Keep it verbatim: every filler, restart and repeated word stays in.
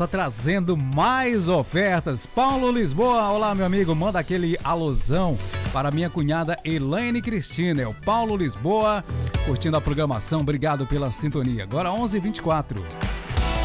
volta trazendo mais ofertas. Paulo Lisboa, olá meu amigo, manda aquele alusão para minha cunhada Elaine Cristina. É o Paulo Lisboa curtindo a programação, obrigado pela sintonia. Agora onze e vinte e quatro.